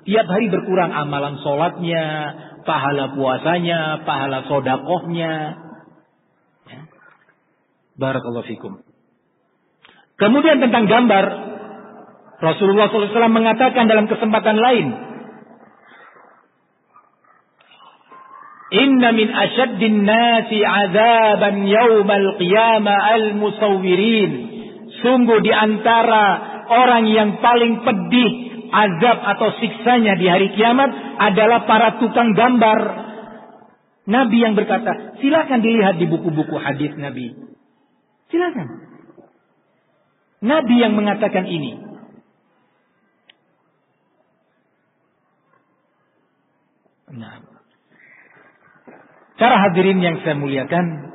Tiap hari berkurang amalan sholatnya, pahala puasanya, pahala sodakohnya. Ya. Barakallahu fikum. Kemudian tentang gambar, Rasulullah SAW mengatakan dalam kesempatan lain, Inna min asyaddin nasi azaban yawmal qiyamah al-musawwirin. Sungguh di antara orang yang paling pedih azab atau siksanya di hari kiamat adalah para tukang gambar. Nabi yang berkata, silakan dilihat di buku-buku hadis Nabi. Silakan. Nabi yang mengatakan ini. Nah. Para hadirin yang saya muliakan,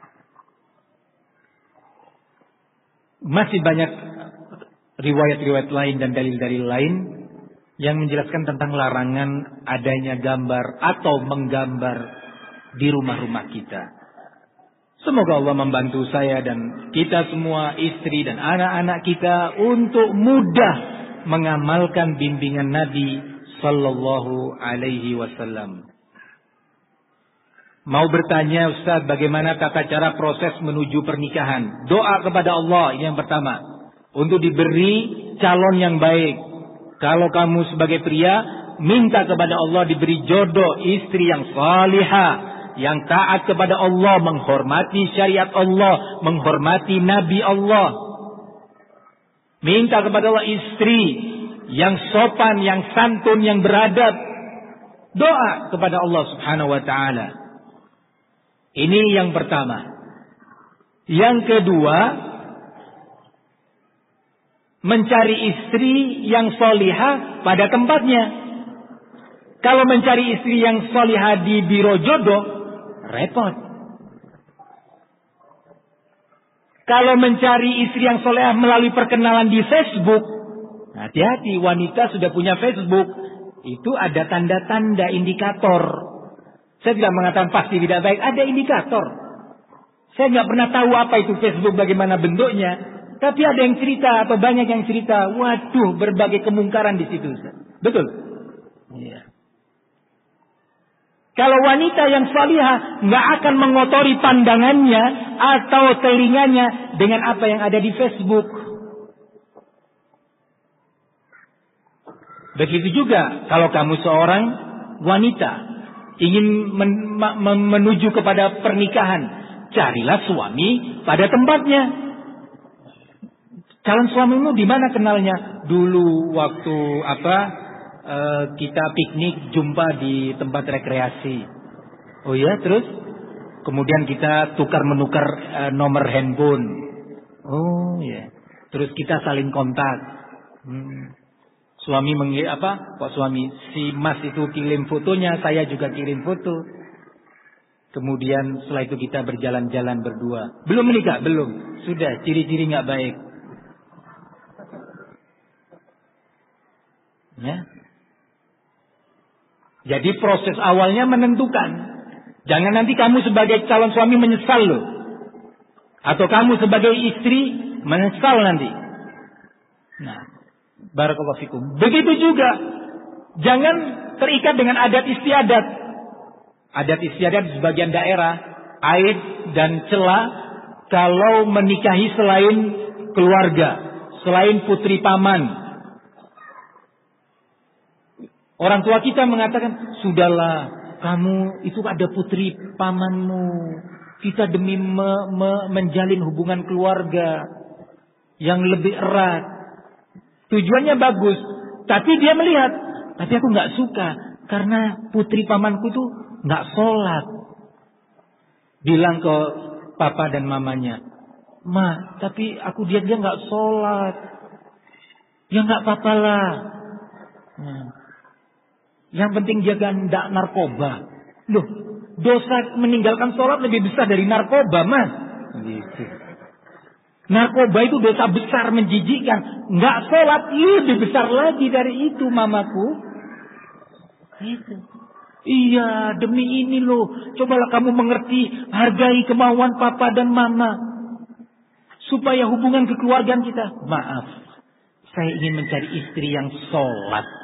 masih banyak riwayat-riwayat lain dan dalil-dalil lain yang menjelaskan tentang larangan adanya gambar atau menggambar di rumah-rumah kita. Semoga Allah membantu saya dan kita semua, istri dan anak-anak kita untuk mudah mengamalkan bimbingan Nabi Sallallahu Alaihi Wasallam. Mau bertanya, Ustaz, bagaimana tata cara proses menuju pernikahan? Doa kepada Allah, ini yang pertama. Untuk diberi calon yang baik. Kalau kamu sebagai pria, minta kepada Allah diberi jodoh istri yang salihah, yang taat kepada Allah, menghormati syariat Allah, menghormati Nabi Allah. Minta kepada Allah istri yang sopan, yang santun, yang beradab. Doa kepada Allah Subhanahu wa Ta'ala. Ini yang pertama. Yang kedua, mencari istri yang solihah pada tempatnya. Kalau mencari istri yang solihah di biro jodoh, repot. Kalau mencari istri yang solihah melalui perkenalan di Facebook, hati-hati, wanita sudah punya Facebook. Itu ada tanda-tanda indikator. Saya tidak mengatakan pasti tidak baik, ada indikator. Saya nggak pernah tahu apa itu Facebook, bagaimana bentuknya. Tapi ada yang cerita atau banyak yang cerita, waduh, berbagai kemungkaran di situ. Betul? Iya. Kalau wanita yang salihah nggak akan mengotori pandangannya atau telinganya dengan apa yang ada di Facebook. Begitu juga kalau kamu seorang wanita ingin menuju kepada pernikahan, carilah suami pada tempatnya. Calon suamimu di mana kenalnya? Dulu waktu kita piknik jumpa di tempat rekreasi. Oh ya, terus kemudian kita tukar menukar nomor handphone. Oh ya, terus kita saling kontak. Suami suami si Mas itu kirim fotonya, saya juga kirim foto. Kemudian setelah itu kita berjalan-jalan berdua. Belum menikah, belum. Sudah ciri-ciri nggak baik. Ya. Jadi proses awalnya menentukan. Jangan nanti kamu sebagai calon suami menyesal loh. Atau kamu sebagai istri menyesal nanti. Nah. Barakallahu fikum. Begitu juga, jangan terikat dengan adat istiadat. Adat istiadat di sebagian daerah, aib dan cela kalau menikahi selain keluarga, selain putri paman. Orang tua kita mengatakan, sudahlah, kamu itu ada putri pamanmu. Kita demi menjalin hubungan keluarga yang lebih erat. Tujuannya bagus, tapi dia melihat, tapi aku nggak suka karena putri pamanku tuh nggak sholat. Bilang ke papa dan mamanya, Ma, tapi aku dia nggak sholat. Ya nggak apa-apa lah. Yang penting jaga ndak narkoba. Loh, dosa meninggalkan sholat lebih besar dari narkoba, Mas. Gitu. Narkoba itu dosa besar, menjijikkan. Nggak sholat lebih besar lagi dari itu, mamaku. Itu. Iya, demi ini loh. Cobalah kamu mengerti, hargai kemauan papa dan mama. Supaya hubungan kekeluargaan kita. Maaf, saya ingin mencari istri yang sholat.